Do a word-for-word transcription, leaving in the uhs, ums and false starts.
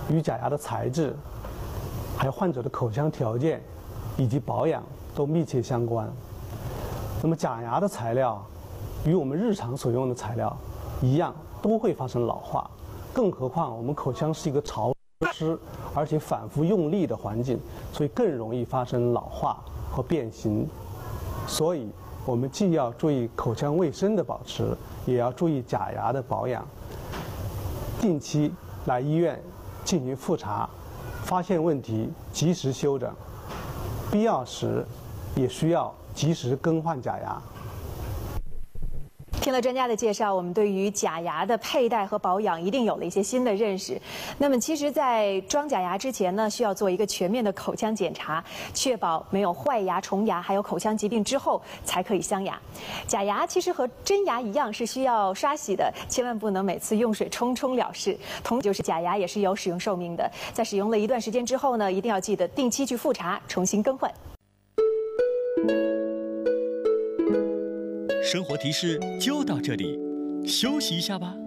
与假牙的材质，还有患者的口腔条件以及保养都密切相关。那么假牙的材料与我们日常所用的材料一样，都会发生老化，更何况我们口腔是一个潮湿而且反复用力的环境，所以更容易发生老化和变形。所以我们既要注意口腔卫生的保持，也要注意假牙的保养，定期来医院进行复查，发现问题及时修整，必要时也需要及时更换假牙。 听了专家的介绍，我们对于假牙的佩戴和保养一定有了一些新的认识。那么，其实，在装假牙之前呢，需要做一个全面的口腔检查，确保没有坏牙、虫牙，还有口腔疾病之后才可以镶牙。假牙其实和真牙一样是需要刷洗的，千万不能每次用水冲冲了事。同就是假牙也是有使用寿命的，在使用了一段时间之后呢，一定要记得定期去复查，重新更换。 生活提示就到这里，休息一下吧。